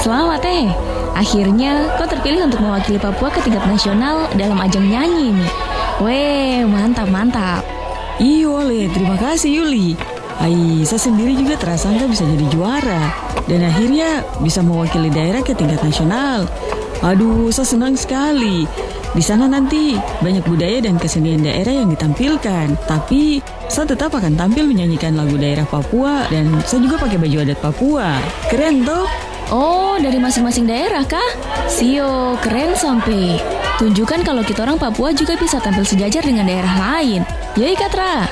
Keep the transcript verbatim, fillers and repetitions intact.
Selamat eh, akhirnya kau terpilih untuk mewakili Papua ke tingkat nasional dalam ajang nyanyi nih. Weh, mantap-mantap. Iyo Le, terima kasih Yuli. Hai, saya sendiri juga terasangka bisa jadi juara. Dan akhirnya bisa mewakili daerah ke tingkat nasional. Aduh, saya senang sekali. Di sana nanti banyak budaya dan kesenian daerah yang ditampilkan. Tapi saya tetap akan tampil menyanyikan lagu daerah Papua. Dan saya juga pakai baju adat Papua. Keren toh? Oh, dari masing-masing daerah kah? Sio, keren sampai. Tunjukkan kalau kita orang Papua juga bisa tampil sejajar dengan daerah lain. Yoi Katra.